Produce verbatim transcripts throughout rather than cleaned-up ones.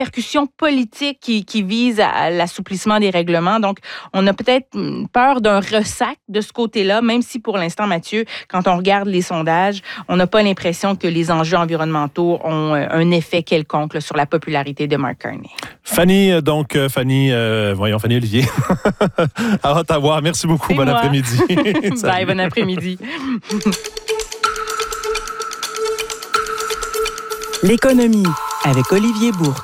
répercussions politiques qui, qui visent à, à l'assouplissement des règlements. Donc, on a peut-être peur d'un ressac de ce côté-là, même si pour l'instant, Mathieu, quand on regarde les sondages, on n'a pas l'impression que les enjeux environnementaux ont un effet quelconque là, sur la popularité de Mark Carney. Fanny, donc, Fanny, euh, voyons, Fanny Olivier, à Ottawa. Merci beaucoup. C'est bon moi. après-midi. Bye, bon après-midi. L'économie avec Olivier Bourque.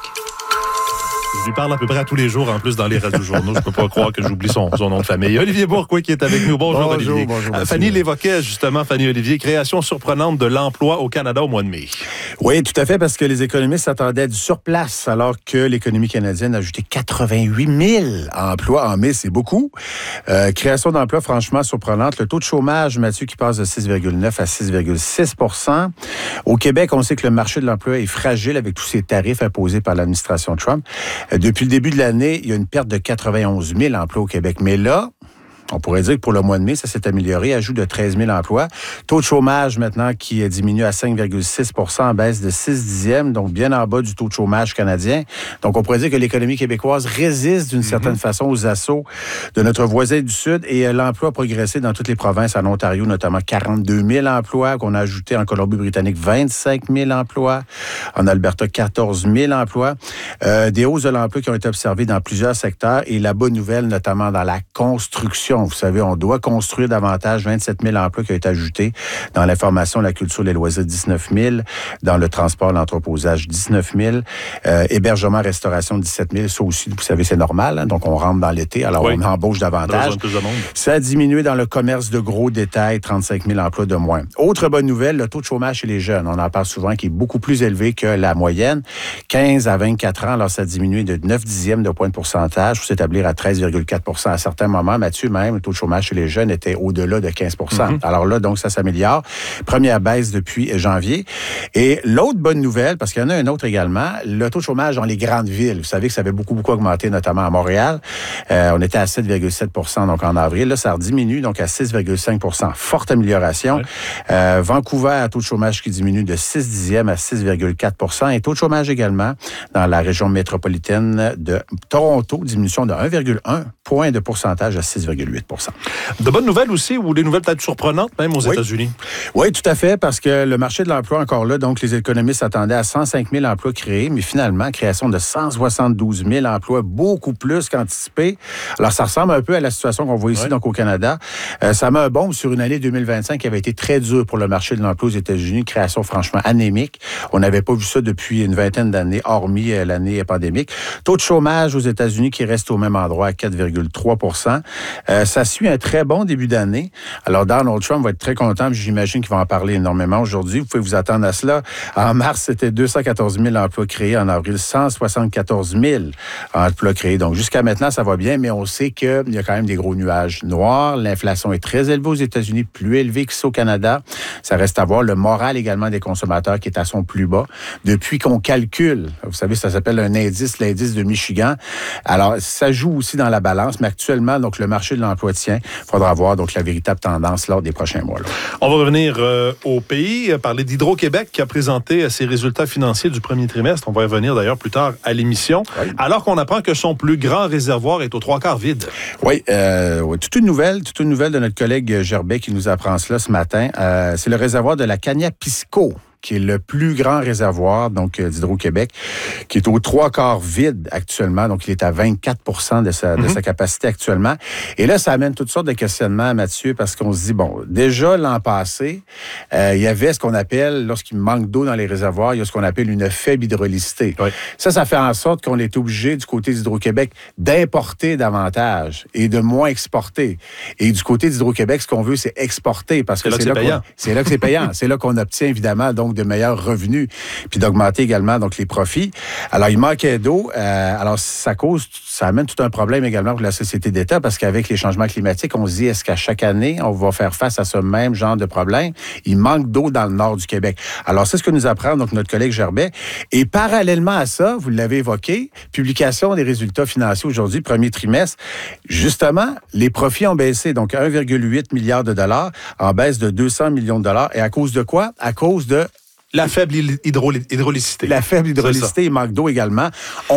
Je lui parle à peu près à tous les jours, en plus, dans les radio-journaux. Je ne peux pas croire que j'oublie son, son nom de famille. Olivier Bourque, oui, qui est avec nous. Bonjour, bonjour Olivier. Bonjour, euh, Fanny l'évoquait, justement, Fanny Olivier, création surprenante de l'emploi au Canada au mois de mai. Oui, tout à fait, parce que les économistes s'attendaient à du surplace, alors que l'économie canadienne a ajouté quatre-vingt-huit mille emplois en mai. C'est beaucoup. Euh, création d'emplois franchement surprenante. Le taux de chômage, Mathieu, qui passe de six virgule neuf à six virgule six pour cent. Au Québec, on sait que le marché de l'emploi est fragile avec tous ces tarifs imposés par l'administration Trump. Euh, depuis le début de l'année, il y a une perte de quatre-vingt-onze mille emplois au Québec. Mais là, on pourrait dire que pour le mois de mai, ça s'est amélioré, ajout de treize mille emplois. Taux de chômage maintenant qui diminue à cinq virgule six pour cent en baisse de six dixièmes, donc bien en bas du taux de chômage canadien. Donc on pourrait dire que l'économie québécoise résiste d'une mm-hmm. certaine façon aux assauts de notre voisin du Sud et l'emploi a progressé dans toutes les provinces, en Ontario notamment quarante-deux mille emplois, qu'on a ajouté en Colombie-Britannique vingt-cinq mille emplois, en Alberta quatorze mille emplois. Euh, des hausses de l'emploi qui ont été observées dans plusieurs secteurs et la bonne nouvelle notamment dans la construction. Vous savez, on doit construire davantage, vingt-sept mille emplois qui ont été ajoutés dans l'information, la culture, les loisirs, dix-neuf mille, dans le transport, l'entreposage, dix-neuf mille, euh, hébergement, restauration, dix-sept mille. Ça aussi, vous savez, c'est normal, hein? Donc on rentre dans l'été, alors oui. on embauche davantage. Plus de monde. Ça a diminué dans le commerce de gros détail, trente-cinq mille emplois de moins. Autre bonne nouvelle, le taux de chômage chez les jeunes, on en parle souvent, qui est beaucoup plus élevé que la moyenne, quinze à vingt-quatre ans, alors ça a diminué de neuf dixièmes de point de pourcentage pour s'établir à treize virgule quatre pour cent à certains moments. Mathieu, même, le taux de chômage chez les jeunes était au-delà de quinze pour cent. Mm-hmm. Alors là, donc, ça s'améliore. Première baisse depuis janvier. Et l'autre bonne nouvelle, parce qu'il y en a un autre également, le taux de chômage dans les grandes villes. Vous savez que ça avait beaucoup, beaucoup augmenté, notamment à Montréal. Euh, on était à sept virgule sept pour cent donc en avril. Là, ça diminue donc à six virgule cinq pour cent. Forte amélioration. Ouais. Euh, Vancouver, taux de chômage qui diminue de six dixièmes à six virgule quatre pour cent. Et taux de chômage également dans la région métropolitaine de Toronto, diminution de un virgule un point de pourcentage à six virgule huit pour cent. De bonnes nouvelles aussi, ou des nouvelles peut-être surprenantes, même aux oui. États-Unis? Oui, tout à fait, parce que le marché de l'emploi, encore là, donc les économistes s'attendaient à cent cinq mille emplois créés, mais finalement, création de cent soixante-douze mille emplois, beaucoup plus qu'anticipé. Alors, ça ressemble un peu à la situation qu'on voit ici, oui. donc au Canada. Euh, ça met un bombe sur une année deux mille vingt-cinq qui avait été très dure pour le marché de l'emploi aux États-Unis, création franchement anémique. On n'avait pas vu ça depuis une vingtaine d'années, hormis euh, l'année pandémique. Taux de chômage aux États-Unis qui reste au même endroit à quatre virgule trois pour cent. Euh, ça suit un très bon début d'année. Alors, Donald Trump va être très content, puis j'imagine qu'il va en parler énormément aujourd'hui. Vous pouvez vous attendre à cela. En mars, c'était deux cent quatorze mille emplois créés. En avril, cent soixante-quatorze mille emplois créés. Donc, jusqu'à maintenant, ça va bien, mais on sait qu'il y a quand même des gros nuages noirs. L'inflation est très élevée aux États-Unis, plus élevée qu'ici au Canada. Ça reste à voir. Le moral également des consommateurs qui est à son plus bas. Depuis qu'on calcule, vous savez, ça s'appelle un indice, l'indice de Michigan. Alors, ça joue aussi dans la balance, mais actuellement, donc, le marché de l'emploi tient. Il faudra voir donc la véritable tendance lors des prochains mois. Là. On va revenir euh, au pays, euh, parler d'Hydro-Québec qui a présenté euh, ses résultats financiers du premier trimestre. On va y revenir d'ailleurs plus tard à l'émission. Oui. Alors qu'on apprend que son plus grand réservoir est aux trois quarts vide. Oui, euh, oui, toute une nouvelle, toute une nouvelle de notre collègue Gerbet qui nous apprend cela ce matin. Euh, c'est le réservoir de la Cagnapisco, qui est le plus grand réservoir donc d'Hydro-Québec, qui est aux trois quarts vide actuellement. Donc, il est à vingt-quatre pour cent de sa, mm-hmm. de sa capacité actuellement. Et là, ça amène toutes sortes de questionnements, Mathieu, parce qu'on se dit, bon, déjà l'an passé, euh, il y avait ce qu'on appelle, lorsqu'il manque d'eau dans les réservoirs, il y a ce qu'on appelle une faible hydrolycité. Oui. Ça, ça fait en sorte qu'on est obligé, du côté d'Hydro-Québec, d'importer davantage et de moins exporter. Et du côté d'Hydro-Québec, ce qu'on veut, c'est exporter, parce que c'est, c'est, là, là, que qu'on, c'est là que c'est payant. C'est là qu'on obtient, évidemment, donc, de meilleurs revenus, puis d'augmenter également donc les profits. Alors, il manquait d'eau. Euh, alors, ça cause, ça amène tout un problème également pour la société d'État, parce qu'avec les changements climatiques, on se dit, est-ce qu'à chaque année, on va faire face à ce même genre de problème? Il manque d'eau dans le nord du Québec. Alors, c'est ce que nous apprend donc notre collègue Gerbet. Et parallèlement à ça, vous l'avez évoqué, publication des résultats financiers aujourd'hui, premier trimestre. Justement, les profits ont baissé, donc un virgule huit milliard de dollars, en baisse de deux cents millions de dollars. Et à cause de quoi? À cause de La faible hydro- hydraulicité. La faible hydraulicité, il manque d'eau également.